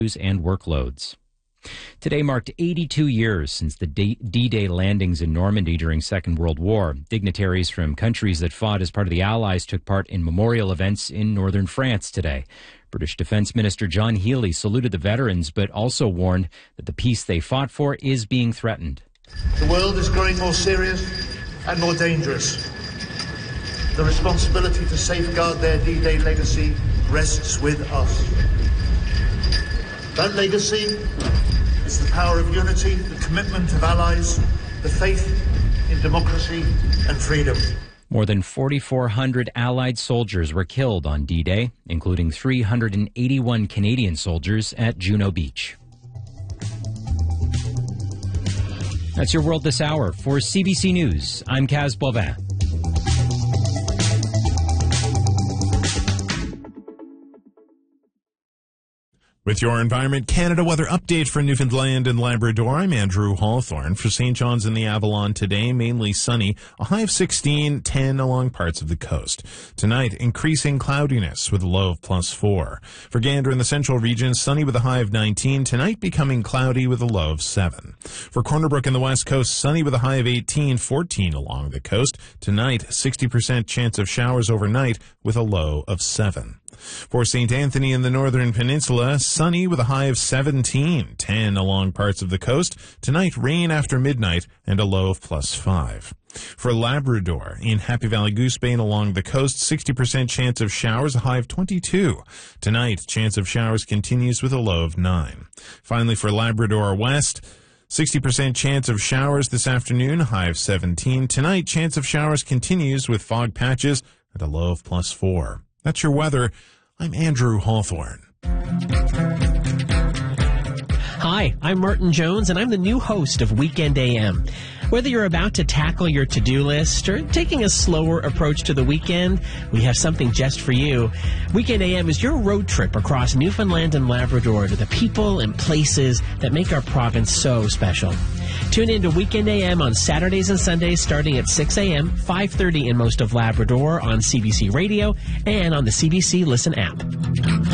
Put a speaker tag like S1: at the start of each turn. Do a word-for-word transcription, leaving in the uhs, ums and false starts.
S1: and workloads. Today marked eighty-two years since the D-Day landings in Normandy during Second World War. Dignitaries from countries that fought as part of the Allies took part in memorial events in northern France today. British Defence Minister John Healey saluted the veterans, but also warned that the peace they fought for is being threatened.
S2: The world is growing more serious and more dangerous. The responsibility to safeguard their D-Day legacy rests with us. That legacy is the power of unity, the commitment of allies, the faith in democracy and freedom.
S1: More than forty-four hundred Allied soldiers were killed on D-Day, including three hundred eighty-one Canadian soldiers at Juno Beach. That's your World This Hour. For C B C News, I'm Kaz Boivin.
S3: With your Environment Canada weather update for Newfoundland and Labrador, I'm Andrew Hawthorne. For Saint John's and the Avalon today, mainly sunny, a high of sixteen, ten along parts of the coast. Tonight, increasing cloudiness with a low of plus four. For Gander in the central region, sunny with a high of nineteen, tonight becoming cloudy with a low of seven. For Corner Brook in the west coast, sunny with a high of eighteen, fourteen along the coast. Tonight, sixty percent chance of showers overnight with a low of seven. For Saint Anthony in the northern peninsula, sunny with a high of seventeen, ten along parts of the coast. Tonight, rain after midnight and a low of plus five. For Labrador, in Happy Valley Goose Bay and along the coast, sixty percent chance of showers, a high of twenty-two. Tonight, chance of showers continues with a low of nine. Finally, for Labrador West, sixty percent chance of showers this afternoon, high of seventeen. Tonight, chance of showers continues with fog patches at a low of plus four. That's your weather. I'm Andrew Hawthorne.
S4: Hi, I'm Martin Jones, and I'm the new host of Weekend A M. Whether you're about to tackle your to-do list or taking a slower approach to the weekend, we have something just for you. Weekend A M is your road trip across Newfoundland and Labrador to the people and places that make our province so special. Tune in to Weekend A M on Saturdays and Sundays starting at six a.m., five thirty in most of Labrador on C B C Radio and on the C B C Listen app.